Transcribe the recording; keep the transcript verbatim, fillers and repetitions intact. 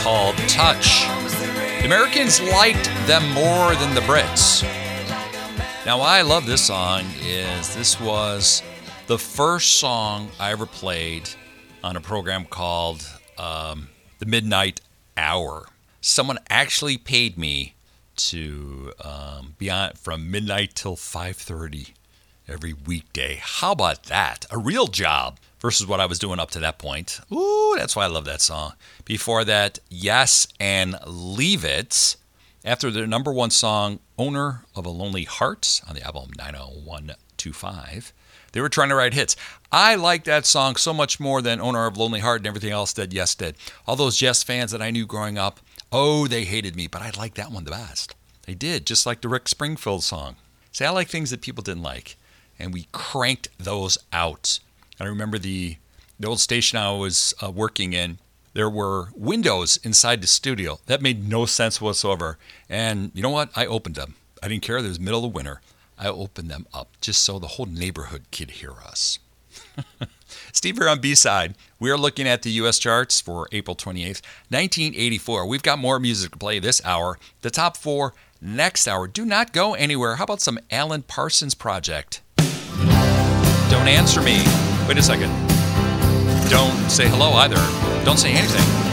called Touch. The Americans liked them more than the Brits. Now, why I love this song is this was the first song I ever played on a program called um, The Midnight Hour. Someone actually paid me to um, be on from midnight till five thirty every weekday. How about that? A real job versus what I was doing up to that point. Ooh, that's why I love that song. Before that, Yes and Leave It. After their number one song, Owner of a Lonely Heart, on the album nine oh one two five, they were trying to write hits. I like that song so much more than Owner of a Lonely Heart and everything else that Yes did. All those Yes fans that I knew growing up, oh, they hated me, but I liked that one the best. They did, just like the Rick Springfield song. See, I like things that people didn't like, and we cranked those out. I remember the, the old station I was uh, working in, there were windows inside the studio. That made no sense whatsoever. And you know what? I opened them. I didn't care. It was middle of winter. I opened them up just so the whole neighborhood could hear us. Steve here on B-Side. We are looking at the U S charts for April twenty-eighth, nineteen eighty-four. We've got more music to play this hour. The top four next hour. Do not go anywhere. How about some Alan Parsons Project? Don't answer me. Wait a second. Don't say hello either. Don't say anything.